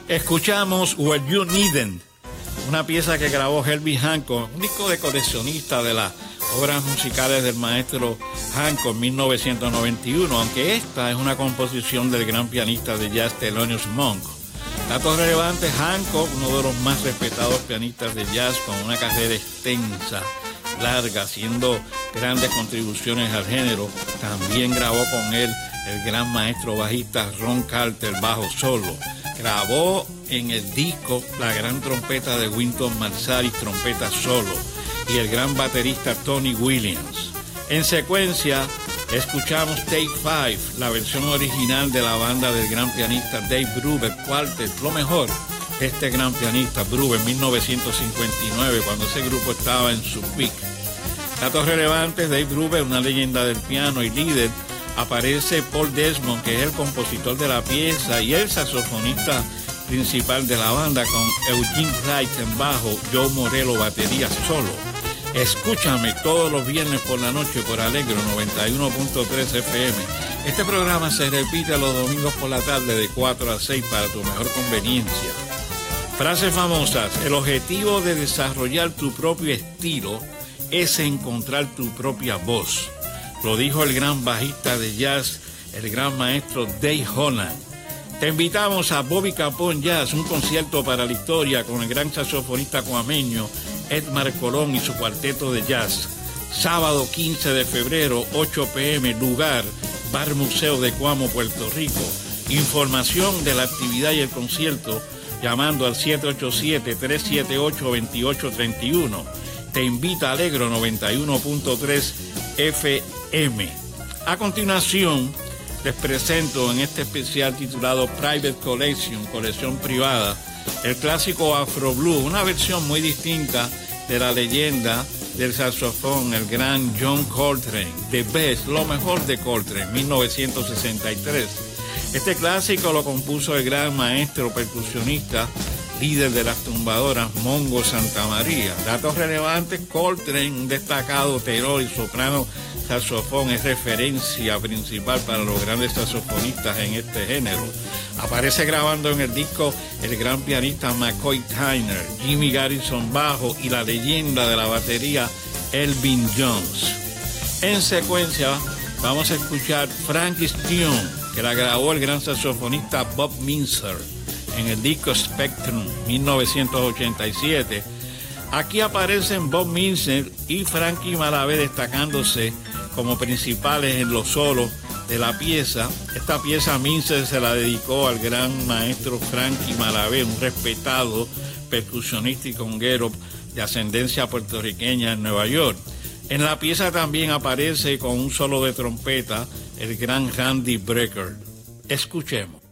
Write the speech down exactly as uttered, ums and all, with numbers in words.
Escuchamos Where You Needed, una pieza que grabó Herbie Hancock, un disco de coleccionista de las obras musicales del maestro Hancock en mil novecientos noventa y uno, aunque esta es una composición del gran pianista de jazz Thelonious Monk. Datos relevantes: Hancock, uno de los más respetados pianistas de jazz con una carrera extensa, larga, haciendo grandes contribuciones al género. También grabó con él el gran maestro bajista Ron Carter, bajo solo. Grabó en el disco la gran trompeta de Wynton Marsalis, trompeta solo, y el gran baterista Tony Williams. En secuencia, escuchamos Take Five, la versión original de la banda del gran pianista Dave Brubeck Quartet, lo mejor de este gran pianista Brubeck en mil novecientos cincuenta y nueve, cuando ese grupo estaba en su peak. Datos relevantes: Dave Brubeck, una leyenda del piano y líder. Aparece Paul Desmond, que es el compositor de la pieza y el saxofonista principal de la banda, con Eugene Wright en bajo, Joe Morello batería solo. Escúchame todos los viernes por la noche por Alegro noventa y uno punto tres F M. Este programa se repite los domingos por la tarde de cuatro a seis para tu mejor conveniencia. Frases famosas: el objetivo de desarrollar tu propio estilo es encontrar tu propia voz. Lo dijo el gran bajista de jazz, el gran maestro Dave Holland. Te invitamos a Bobby Capón Jazz, un concierto para la historia con el gran saxofonista cuameño Edmar Colón y su cuarteto de jazz. Sábado quince de febrero, ocho p m, lugar, Bar Museo de Cuamo, Puerto Rico. Información de la actividad y el concierto llamando al siete ocho siete, tres siete ocho, dos ocho tres uno. Te invita a Alegro noventa y uno punto tres F M. A continuación, les presento en este especial titulado Private Collection, colección privada, el clásico Afro Blue, una versión muy distinta de la leyenda del saxofón, el gran John Coltrane, The Best, lo mejor de Coltrane, mil novecientos sesenta y tres. Este clásico lo compuso el gran maestro percusionista, líder de las tumbadoras, Mongo Santamaría. Datos relevantes: Coltrane, un destacado tenor y soprano saxofón, es referencia principal para los grandes saxofonistas en este género. Aparece grabando en el disco el gran pianista McCoy Tyner, Jimmy Garrison bajo y la leyenda de la batería Elvin Jones. En secuencia vamos a escuchar Frankie's Tune, que la grabó el gran saxofonista Bob Minzer en el disco Spectrum mil novecientos ochenta y siete. Aquí aparecen Bob Minzer y Frankie Malavé destacándose como principales en los solos de la pieza. Esta pieza Minzer se la dedicó al gran maestro Frankie Malavé, un respetado percusionista y conguero de ascendencia puertorriqueña en Nueva York. En la pieza también aparece con un solo de trompeta el gran Randy Brecker. Escuchemos.